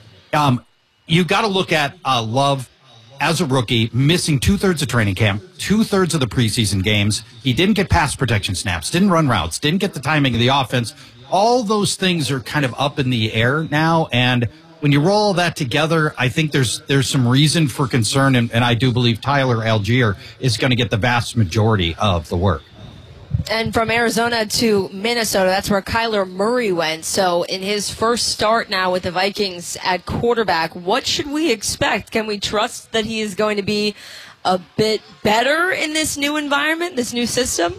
You got to look at Love as a rookie, missing 2/3 of training camp, 2/3 of the preseason games. He didn't get pass protection snaps, didn't run routes, didn't get the timing of the offense. All those things are kind of up in the air now, and when you roll all that together, I think there's some reason for concern, and I do believe Tyler Algier is going to get the vast majority of the work. And from Arizona to Minnesota, that's where Kyler Murray went. So in his first start now with the Vikings at quarterback, what should we expect? Can we trust that he is going to be a bit better in this new environment, this new system?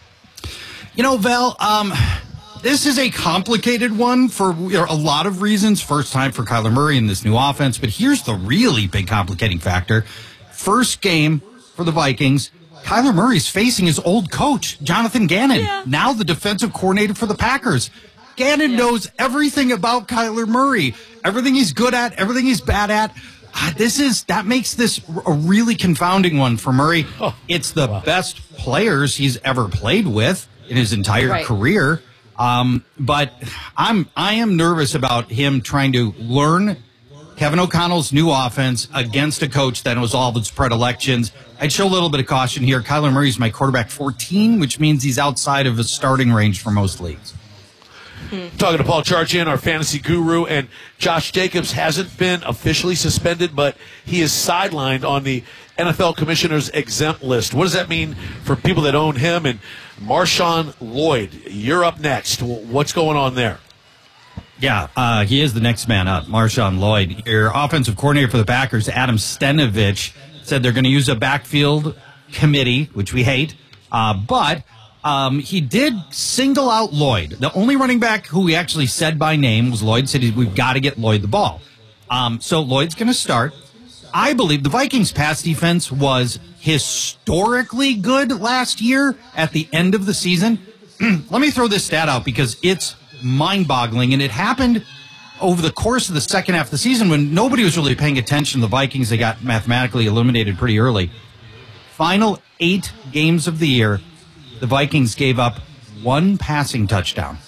Val, this is a complicated one for a lot of reasons. First time for Kyler Murray in this new offense, but here's the really big complicating factor. First game for the Vikings, Kyler Murray's facing his old coach, Jonathan Gannon, now the defensive coordinator for the Packers. Gannon knows everything about Kyler Murray, everything he's good at, everything he's bad at. That makes this a really confounding one for Murray. It's the best players he's ever played with in his entire career. But I am nervous about him trying to learn Kevin O'Connell's new offense against a coach that knows all of its predilections. I'd show a little bit of caution here. Kyler Murray's my quarterback 14, which means he's outside of his starting range for most leagues. Talking to Paul Charchian, our fantasy guru, and Josh Jacobs hasn't been officially suspended, but he is sidelined on the NFL Commissioner's exempt list. What does that mean for people that own him? And Marshawn Lloyd, you're up next. What's going on there? Yeah, he is the next man up, Marshawn Lloyd. Your offensive coordinator for the Packers, Adam Stenavich, said they're going to use a backfield committee, which we hate, but he did single out Lloyd. The only running back who he actually said by name was Lloyd. Said we've got to get Lloyd the ball. So Lloyd's going to start. I believe the Vikings' pass defense was historically good last year at the end of the season. Let me throw this stat out because it's mind-boggling, and it happened over the course of the second half of the season when nobody was really paying attention to the Vikings. They got mathematically eliminated pretty early. Final 8 games of the year, the Vikings gave up 1 passing touchdown.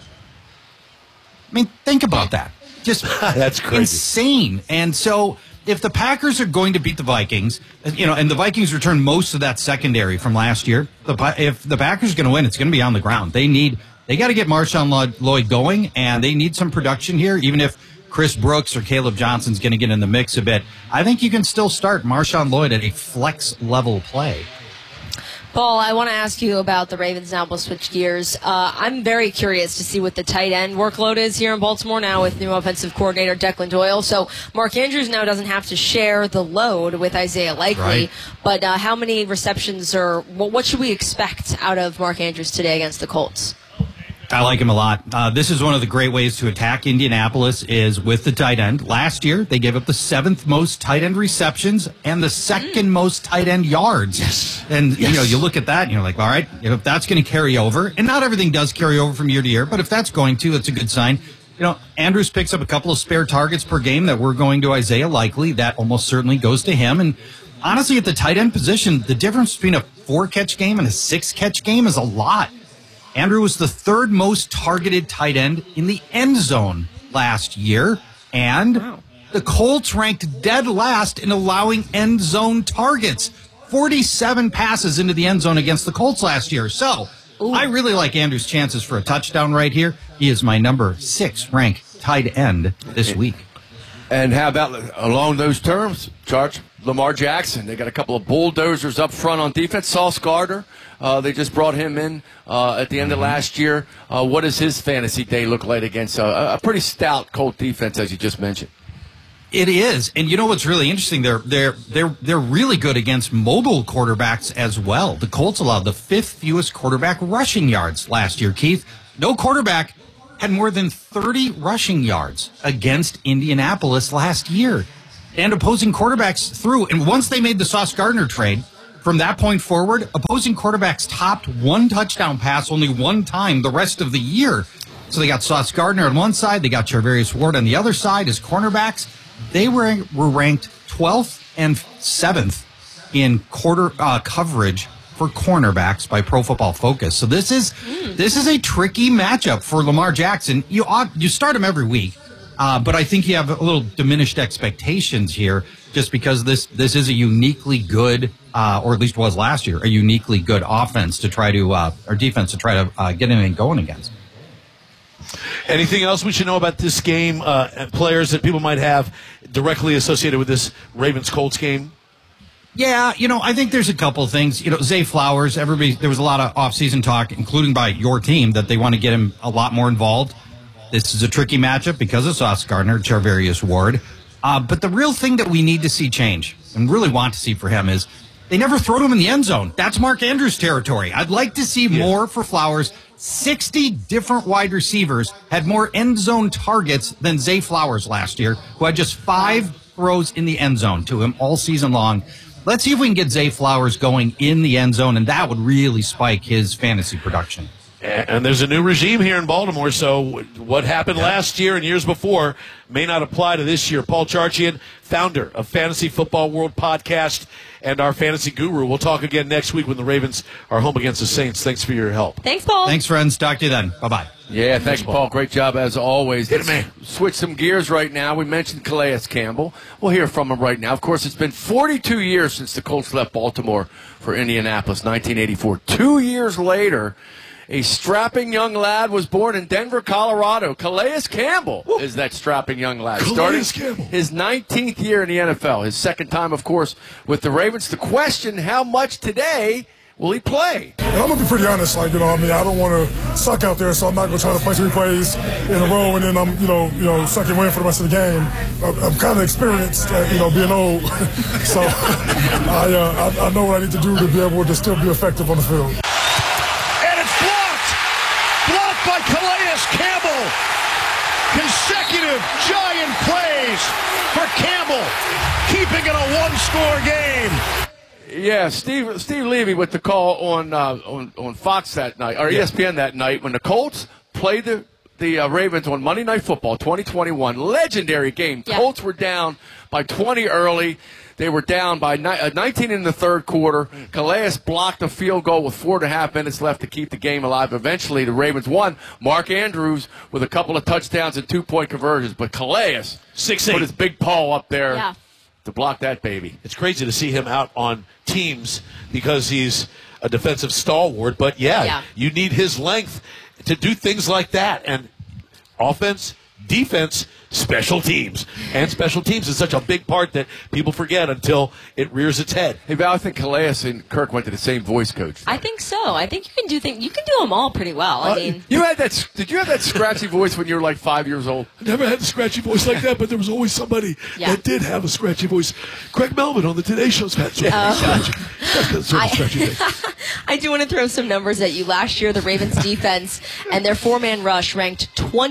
I mean, think about that. Just that's crazy. Insane. And so if the Packers are going to beat the Vikings, and the Vikings return most of that secondary from last year, if the Packers are going to win, it's going to be on the ground. They got to get Marshawn Lloyd going, and they need some production here, even if Chris Brooks or Caleb Johnson's going to get in the mix a bit. I think you can still start Marshawn Lloyd at a flex-level play. Paul, I want to ask you about the Ravens now. We'll switch gears. I'm very curious to see what the tight end workload is here in Baltimore now with new offensive coordinator Declan Doyle. So Mark Andrews now doesn't have to share the load with Isaiah Likely. Right. But how many receptions or what should we expect out of Mark Andrews today against the Colts? I like him a lot. This is one of the great ways to attack Indianapolis is with the tight end. Last year, they gave up the 7th most tight end receptions and the 2nd most tight end yards. Yes. And, you look at that and you're like, all right, if that's going to carry over, and not everything does carry over from year to year, but if that's going to, it's a good sign. Andrews picks up a couple of spare targets per game that were going to Isaiah Likely. That almost certainly goes to him. And honestly, at the tight end position, the difference between a 4-catch game and a 6-catch game is a lot. Andrew was the 3rd most targeted tight end in the end zone last year. And the Colts ranked dead last in allowing end zone targets. 47 passes into the end zone against the Colts last year. So I really like Andrew's chances for a touchdown right here. He is my number 6 ranked tight end this week. And how about along those terms, Charge? Lamar Jackson. They got a couple of bulldozers up front on defense. Sauce Gardner, they just brought him in at the end of last year. What does his fantasy day look like against a pretty stout Colt defense, as you just mentioned? It is, and you know what's really interesting? They're really good against mobile quarterbacks as well. The Colts allowed the 5th fewest quarterback rushing yards last year. Keith, no quarterback had more than 30 rushing yards against Indianapolis last year. And opposing quarterbacks threw, and once they made the Sauce Gardner trade, from that point forward, opposing quarterbacks topped 1 touchdown pass only 1 time the rest of the year. So they got Sauce Gardner on one side, they got Charvarius Ward on the other side as cornerbacks. They were ranked 12th and 7th in quarter coverage for cornerbacks by Pro Football Focus. So this is a tricky matchup for Lamar Jackson. You start him every week. But I think you have a little diminished expectations here just because this is a uniquely good, or at least was last year, a uniquely good offense to try to, or defense to try to get anything going against. Anything else we should know about this game, players that people might have directly associated with this Ravens-Colts game? Yeah, I think there's a couple of things. Zay Flowers, there was a lot of offseason talk, including by your team, that they want to get him a lot more involved. This is a tricky matchup because of Sauce Gardner, Charvarius Ward. But the real thing that we need to see change and really want to see for him is they never throw to him in the end zone. That's Mark Andrews' territory. I'd like to see more for Flowers. 60 different wide receivers had more end zone targets than Zay Flowers last year, who had just 5 throws in the end zone to him all season long. Let's see if we can get Zay Flowers going in the end zone, and that would really spike his fantasy production. And there's a new regime here in Baltimore, so what happened last year and years before may not apply to this year. Paul Charchian, founder of Fantasy Football World Podcast and our fantasy guru. We'll talk again next week when the Ravens are home against the Saints. Thanks for your help. Thanks, Paul. Thanks, friends. Talk to you then. Bye-bye. Yeah, thanks, Paul. Great job as always. Let's switch some gears right now. We mentioned Calais Campbell. We'll hear from him right now. Of course, it's been 42 years since the Colts left Baltimore for Indianapolis, 1984. 2 years later, a strapping young lad was born in Denver, Colorado. Calais Campbell is that strapping young lad. Starting his 19th year in the NFL. His second time, of course, with the Ravens. The question, how much today will he play? And I'm going to be pretty honest. I don't want to suck out there, so I'm not going to try to play 3 plays in a row and then I'm, suck and win for the rest of the game. I'm kind of experienced at, being old. So I know what I need to do to be able to still be effective on the field. By Calais Campbell. Consecutive giant plays for Campbell, keeping it a 1-score game. Yeah, Steve Levy with the call on Fox that night, or ESPN that night, when the Colts played the Ravens on Monday Night Football 2021. Legendary game. Yeah. Colts were down by 20 early. They were down by 19 in the third quarter. Calais blocked a field goal with 4.5 minutes left to keep the game alive. Eventually, the Ravens won. Mark Andrews with a couple of touchdowns and 2-point conversions. But Calais 6'8" put his big paw up there to block that baby. It's crazy to see him out on teams because he's a defensive stalwart. But, you need his length to do things like that. And offense, defense, special teams. And special teams is such a big part that people forget until it rears its head. Hey, Val, I think Calais and Kirk went to the same voice coach. I think so. I think you can do things. You can do them all pretty well. Did you have that scratchy voice when you were like 5 years old? I never had a scratchy voice like that, but there was always somebody that did have a scratchy voice. Craig Melvin on the Today Show's had sort of scratchy voice. I do want to throw some numbers at you. Last year, the Ravens defense and their four-man rush ranked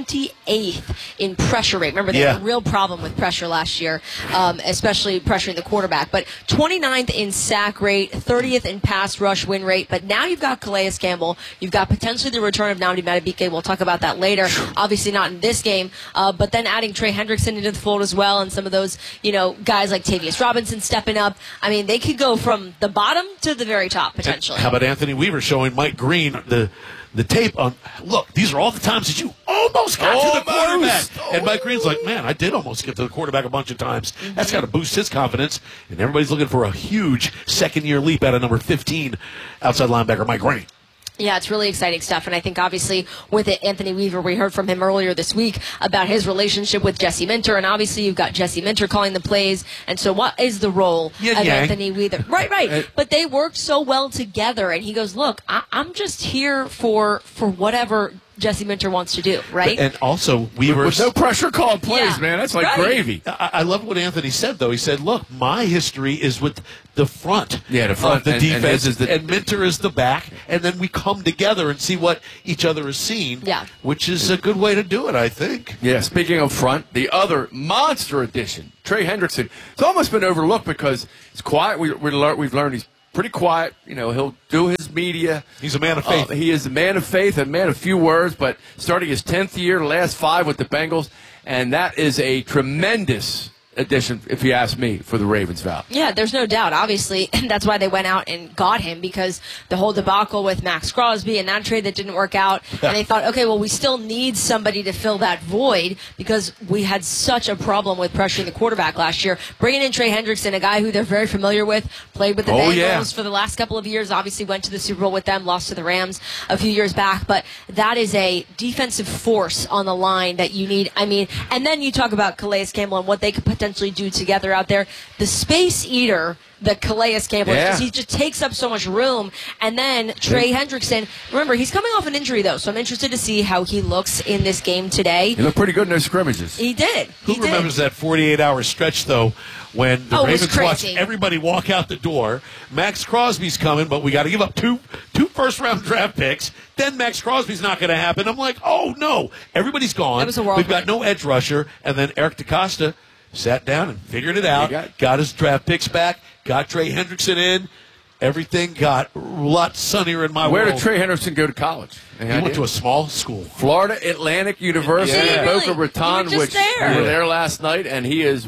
28th in pressure rate. Remember, they had a real problem with pressure last year, especially pressuring the quarterback. But 29th in sack rate, 30th in pass rush win rate. But now you've got Calais Campbell. You've got potentially the return of Nnamdi Madubuike. We'll talk about that later. Obviously not in this game, but then adding Trey Hendrickson into the fold as well, and some of those, guys like Tavius Robinson stepping up. I mean, they could go from the bottom to the very top, potentially. And how about Anthony Weaver showing Mike Green the tape on, look, these are all the times that you almost got to the quarterback. And Mike Green's like, man, I did almost get to the quarterback a bunch of times. That's got to boost his confidence. And everybody's looking for a huge second-year leap out of number 15 outside linebacker Mike Green. Yeah, it's really exciting stuff. And I think, obviously, with it, Anthony Weaver, we heard from him earlier this week about his relationship with Jesse Minter. And obviously, you've got Jesse Minter calling the plays. And so what is the role of Anthony Weaver? Right. But they worked so well together. And he goes, look, I'm just here for whatever Jesse Minter wants to do, right? And also, Weaver... With no pressure called plays, man. That's like gravy. I love what Anthony said, though. He said, look, my history is with the front. Yeah, the front. Of the defense. And Minter is the back. And then we come together and see what each other is seeing. Yeah. Which is a good way to do it, I think. Yeah, speaking of front, the other monster addition, Trey Hendrickson. It's almost been overlooked because he's quiet. We've learned he's pretty quiet. He'll do his media. He's a man of faith. He is a man of faith, a man of few words, but starting his 10th year, the last 5 with the Bengals, and that is a tremendous addition, if you ask me, for the Ravens, Val. Yeah, there's no doubt. Obviously, that's why they went out and got him, because the whole debacle with Max Crosby and that trade that didn't work out, and they thought, okay, well, we still need somebody to fill that void because we had such a problem with pressuring the quarterback last year. Bringing in Trey Hendrickson, a guy who they're very familiar with, played with the Bengals for the last couple of years, obviously went to the Super Bowl with them, lost to the Rams a few years back, but that is a defensive force on the line that you need. I mean, and then you talk about Calais Campbell and what they could potentially do together out there. The space eater that Calais Campbell is, he just takes up so much room. And then Trey Hendrickson, remember, he's coming off an injury, though, so I'm interested to see how he looks in this game today. He looked pretty good in those scrimmages. He did. Who remembers that 48-hour stretch, though, when the Ravens watched crazy. Everybody walk out the door? Max Crosby's coming, but we got to give up two first-round draft picks. Then Max Crosby's not going to happen. I'm like, oh, no. Everybody's gone. That was a whirlwind. We've got no edge rusher. And then Eric DeCosta sat down and figured it out, got his draft picks back, got Trey Hendrickson in. Everything got a lot sunnier in my world. Where did Trey Hendrickson go to college? He went to a small school. Florida Atlantic University, Boca Raton, which we were there last night, and he is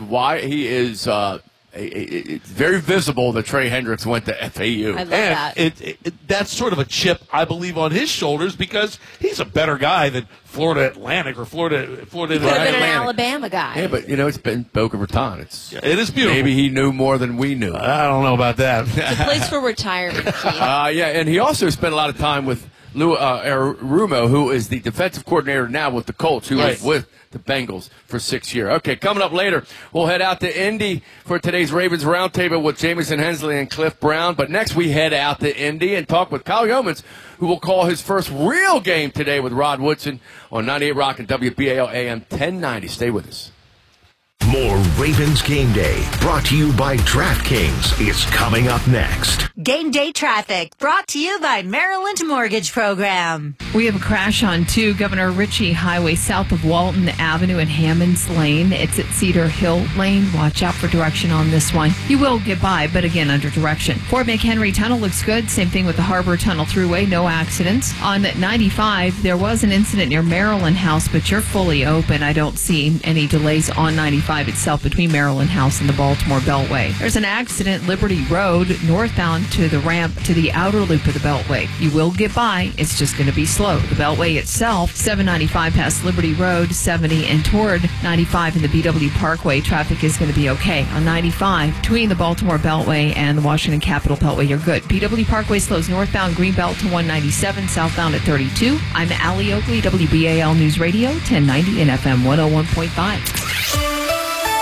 it's very visible that Trey Hendricks went to FAU. I love that. That's sort of a chip, I believe, on his shoulders because he's a better guy than Florida Atlantic or Florida Atlantic. He could have been an Alabama guy. Yeah, but, it's been Boca Raton. It is beautiful. Maybe he knew more than we knew. I don't know about that. It's a place for retirement, Keith. And he also spent a lot of time with Lou Rumo, who is the defensive coordinator now with the Colts, who was with the Bengals for 6 years. Okay, coming up later, we'll head out to Indy for today's Ravens Roundtable with Jamison Hensley and Cliff Brown. But next we head out to Indy and talk with Kyle Yeomans, who will call his first real game today with Rod Woodson on 98 Rock and WBAL AM 1090. Stay with us. More Ravens Game Day, brought to you by DraftKings, is coming up next. Game Day Traffic, brought to you by Maryland Mortgage Program. We have a crash on 2 Governor Ritchie Highway south of Walton Avenue and Hammonds Lane. It's at Cedar Hill Lane. Watch out for direction on this one. You will get by, but again, under direction. Fort McHenry Tunnel looks good. Same thing with the Harbor Tunnel Thruway. No accidents. On 95, there was an incident near Maryland House, but you're fully open. I don't see any delays on 95 itself between Maryland House and the Baltimore Beltway. There's an accident, Liberty Road, northbound to the ramp to the outer loop of the Beltway. You will get by. It's just going to be slow. The Beltway itself, 795 past Liberty Road, 70 and toward 95 in the BW Parkway. Traffic is going to be okay. On 95, between the Baltimore Beltway and the Washington Capitol Beltway, you're good. BW Parkway slows northbound Greenbelt to 197, southbound at 32. I'm Allie Oakley, WBAL News Radio, 1090 and FM 101.5.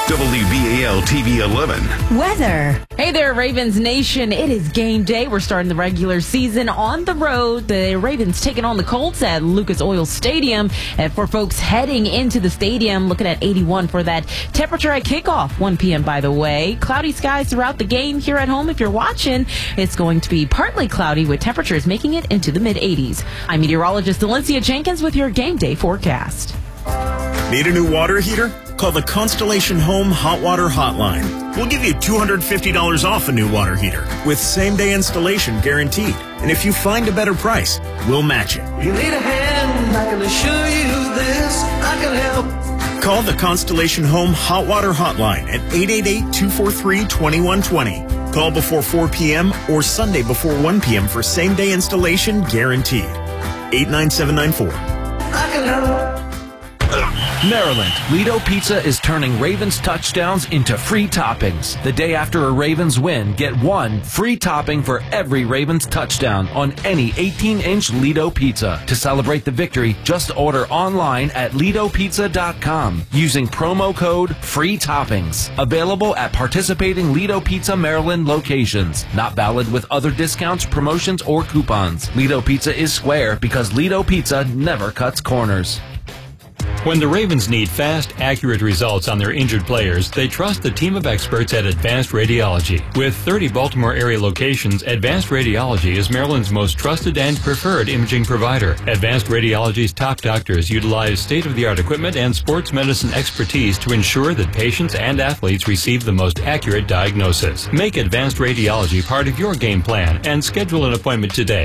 WBAL TV 11. Weather. Hey there, Ravens Nation. It is game day. We're starting the regular season on the road. The Ravens taking on the Colts at Lucas Oil Stadium. And for folks heading into the stadium, looking at 81 for that temperature at kickoff, 1 p.m. by the way. Cloudy skies throughout the game. Here at home, if you're watching, it's going to be partly cloudy with temperatures making it into the mid-80s. I'm meteorologist Valencia Jenkins with your game day forecast. Need a new water heater? Call the Constellation Home Hot Water Hotline. We'll give you $250 off a new water heater with same-day installation guaranteed. And if you find a better price, we'll match it. You need a hand, I can assure you this, I can help. Call the Constellation Home Hot Water Hotline at 888-243-2120. Call before 4 p.m. or Sunday before 1 p.m. for same-day installation guaranteed. 89794. I can help. Maryland, Lido Pizza is turning Ravens touchdowns into free toppings. The day after a Ravens win, get one free topping for every Ravens touchdown on any 18-inch Lido Pizza. To celebrate the victory, just order online at LidoPizza.com using promo code FREE TOPPINGS. Available at participating Lido Pizza Maryland locations. Not valid with other discounts, promotions, or coupons. Lido Pizza is square because Lido Pizza never cuts corners. When the Ravens need fast, accurate results on their injured players, they trust the team of experts at Advanced Radiology. With 30 Baltimore area locations, Advanced Radiology is Maryland's most trusted and preferred imaging provider. Advanced Radiology's top doctors utilize state-of-the-art equipment and sports medicine expertise to ensure that patients and athletes receive the most accurate diagnosis. Make Advanced Radiology part of your game plan and schedule an appointment today